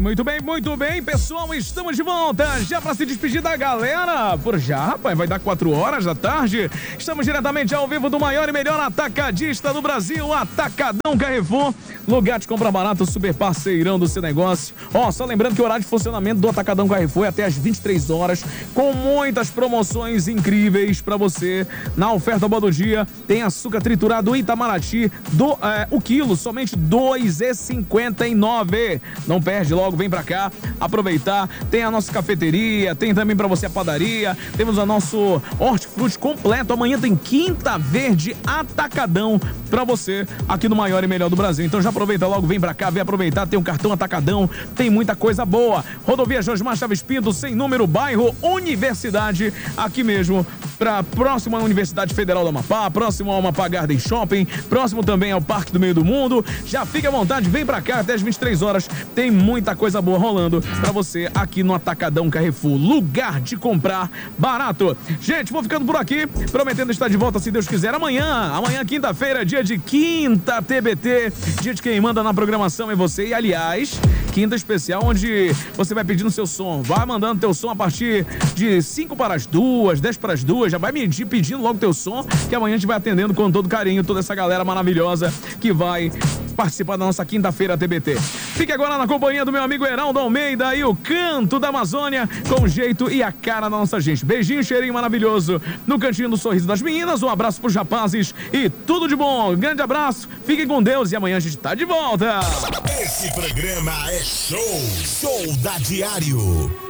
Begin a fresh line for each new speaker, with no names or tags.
muito bem, pessoal, estamos de volta, já para se despedir da galera, por já, rapaz, vai dar 4 horas da tarde, estamos diretamente ao vivo do maior e melhor atacadista do Brasil, Atacadão Carrefour, lugar de compra barato, super parceirão do seu negócio. Só lembrando que o horário de funcionamento do Atacadão Carrefour é até às 23 horas, com muitas promoções incríveis para você. Na oferta boa do dia, tem açúcar triturado Itamaraty, o quilo, somente R$ 2,59. Não perde logo, vem pra cá aproveitar. Tem a nossa cafeteria, tem também pra você a padaria, temos o nosso hortifruti completo. Amanhã tem Quinta Verde Atacadão pra você aqui no maior e melhor do Brasil. Então já aproveita logo, vem pra cá, vem aproveitar. Tem um cartão Atacadão, tem muita coisa boa. Rodovia Josmar Chaves Pinto, sem número, bairro Universidade, aqui mesmo, próximo à Universidade Federal do Amapá, próximo ao Amapá Garden Shopping, próximo também ao Parque do Meio do Mundo. Já fique à vontade, vem pra cá até as 23 horas. Tem muita coisa boa rolando pra você aqui no Atacadão Carrefour, lugar de comprar barato. Gente, vou ficando por aqui, prometendo estar de volta, se Deus quiser, amanhã, quinta-feira, dia de Quinta TBT, dia de quem manda na programação é você. E aliás, quinta especial, onde você vai pedindo seu som, vai mandando teu som a partir de 5 para as 2, 10 para as 2, já vai medir pedindo logo teu som, que amanhã a gente vai atendendo com todo carinho toda essa galera maravilhosa que vai participar da nossa quinta-feira TBT. Fique agora na companhia do meu amigo Heraldo Almeida e o Canto da Amazônia, com o jeito e a cara da nossa gente. Beijinho, cheirinho maravilhoso no cantinho do sorriso das meninas, um abraço pros rapazes e tudo de bom. Um grande abraço, fiquem com Deus e amanhã a gente tá de volta.
Esse programa é show da Diário.